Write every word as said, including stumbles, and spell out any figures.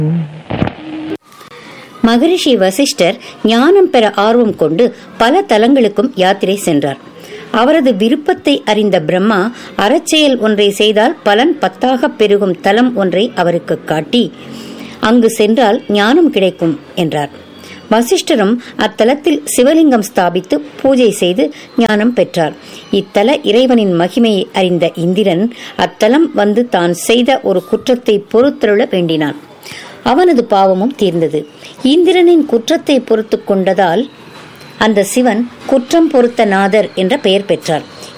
மகரிஷி வசிஷ்டர் ஞானம் பெற ஆர்வம் கொண்டு பல தலங்களுக்கும் யாத்திரை சென்றார். அவரது விருப்பத்தை அறிந்த பிரம்மா அறச்செயல் ஒன்றை செய்தால் பலன் பத்தாக பெருகும் தலம் ஒன்றை அவருக்கு காட்டி, அங்கு சென்றால் ஞானம் கிடைக்கும் என்றார். வசிஷ்டரும் அத்தலத்தில் சிவலிங்கம் ஸ்தாபித்து பூஜை செய்து ஞானம் பெற்றார். இத்தல இறைவனின் மகிமையை அறிந்த இந்திரன் அத்தலம் வந்து தான் செய்த ஒரு குற்றத்தை பொறுத்தருள வேண்டினான். அவனது பாவமும் தீர்ந்தது. இந்திரனின் குற்றத்தை பொறுத்து கொண்டதால் அந்த சிவன் குற்றம் பொறுத்த நாதர் என்ற பெயர் பெற்றார்.